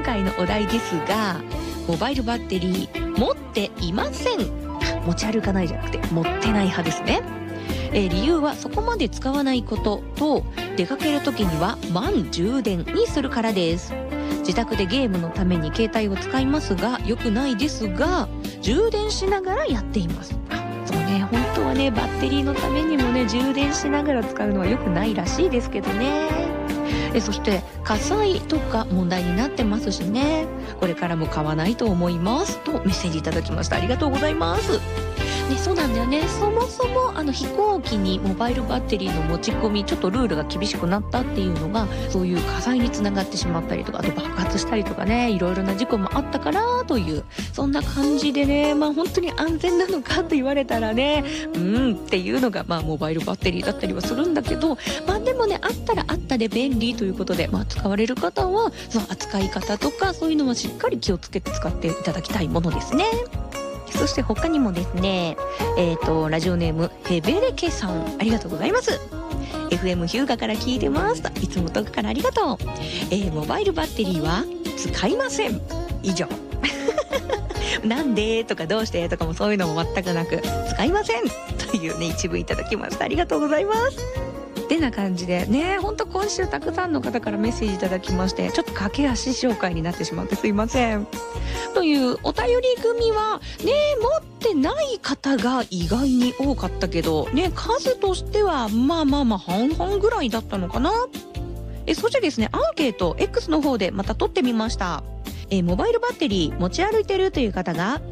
回のお題ですが、モバイルバッテリー持っていません。持ち歩かないじゃなくて持ってない派ですね。理由はそこまで使わないことと、出かける時には満充電にするからです。自宅でゲームのために携帯を使いますが、良くないですが充電しながらやっています。そうね、本当はねバッテリーのためにもね充電しながら使うのは良くないらしいですけどね。そして火災とか問題になってますしね、これからも買わないと思いますとメッセージいただきました。ありがとうございます。ね、そうなんだよね。そもそも飛行機にモバイルバッテリーの持ち込みちょっとルールが厳しくなったっていうのが、そういう火災につながってしまったりとか、あと爆発したりとかね、いろいろな事故もあったからという、そんな感じでね、本当に安全なのかと言われたらね、っていうのがモバイルバッテリーだったりはするんだけど、でもね、あったらあったで便利ということで、使われる方はその扱い方とかそういうのはしっかり気をつけて使っていただきたいものですね。そして他にもですね、ラジオネームヘベレケさん、ありがとうございます。 FM ヒューガから聞いてますと、いつも遠くからありがとう。モバイルバッテリーは使いません、以上なんでとかどうしてとかもそういうのも全くなく、使いませんというね一文いただきました。ありがとうございます。てな感じでね、ほんと今週たくさんの方からメッセージいただきまして、ちょっと駆け足紹介になってしまってすいません。というお便り組はね、持ってない方が意外に多かったけどね、数としては半々ぐらいだったのかな。そしてですね、アンケート X の方でまた取ってみました。モバイルバッテリー持ち歩いてるという方が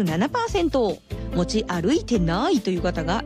57%、持ち歩いてないという方が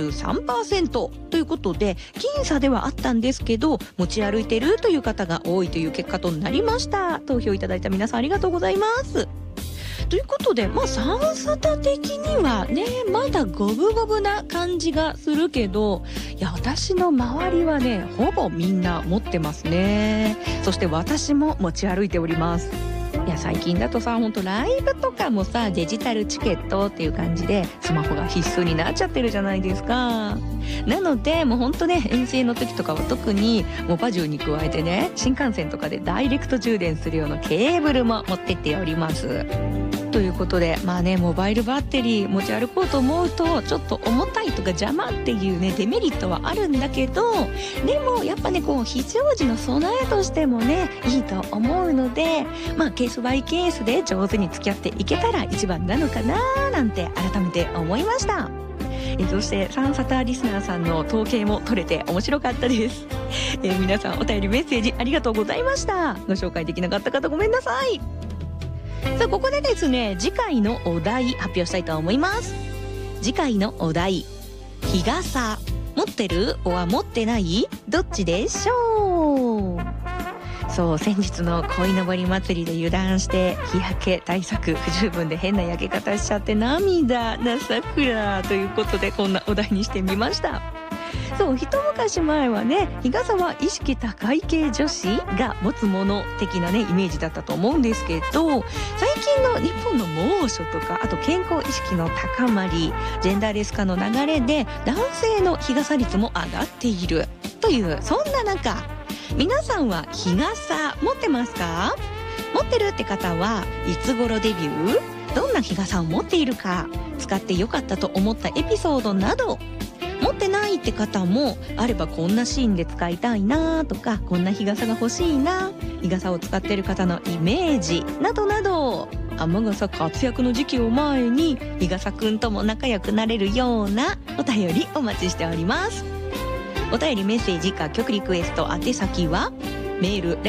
43% ということで、僅差ではあったんですけど、持ち歩いてるという方が多いという結果となりました。投票いただいた皆さんありがとうございます。ということで、サンサタ的にはね、まだ五分五分な感じがするけど、いや、私の周りはね、ほぼみんな持ってますね。そして私も持ち歩いております。いや、最近だとさ、ほんとライブとかもさ、デジタルチケットっていう感じでスマホが必須になっちゃってるじゃないですか。なのでもうほんとね、遠征の時とかは特にモバ充に加えてね、新幹線とかでダイレクト充電するようなケーブルも持ってっております。ということで、モバイルバッテリー持ち歩こうと思うとちょっと重たいとか邪魔っていうねデメリットはあるんだけど、でもやっぱね、こう非常時の備えとしてもねいいと思うので、ケースバイケースで上手に付き合っていけたら一番なのかななんて改めて思いました。そしてサンサタリスナーさんの統計も取れて面白かったです。皆さんお便りメッセージありがとうございました。ご紹介できなかった方ごめんなさい。さあ、ここでですね、次回のお題発表したいと思います。次回のお題、日傘持ってるは持ってないどっちでしょう。そう、先日の鯉のぼり祭りで油断して日焼け対策不十分で変な焼け方しちゃって涙なさくらということで、こんなお題にしてみました。そう、一昔前はね、日傘は意識高い系女子が持つもの的なねイメージだったと思うんですけど、最近の日本の猛暑とか、あと健康意識の高まり、ジェンダーレス化の流れで男性の日傘率も上がっているという、そんな中、皆さんは日傘持ってますか？持ってるって方はいつ頃デビュー？どんな日傘を持っているか、使ってよかったと思ったエピソードなど、持ってないって方もあれば、こんなシーンで使いたいなとか、こんな日傘が欲しいな、日傘を使ってる方のイメージなどなど、雨傘活躍の時期を前に日傘くんとも仲良くなれるようなお便りお待ちしております。お便りメッセージか曲リクエスト宛先はメール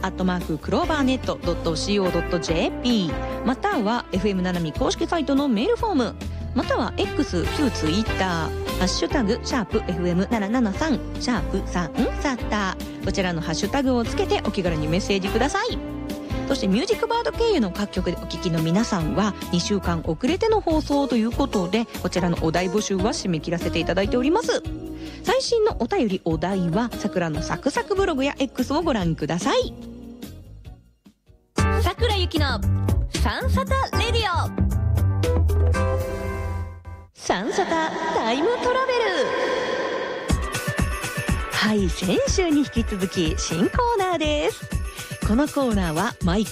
radio@clovernet.co.jp、 または FM ななみ公式サイトのメールフォーム、または X、旧ツイッター、ハッシュタグ#FM773 サンサタ、こちらのハッシュタグをつけてお気軽にメッセージください。そしてミュージックバード経由の各局でお聞きの皆さんは2週間遅れての放送ということで、こちらのお題募集は締め切らせていただいております。最新のお便りお題はさくらのサクサクブログや X をご覧ください。さくらゆきのサンサタレディオ、サンサタタイムトラベル。はい、先週に引き続き新コーナーです。このコーナーは毎回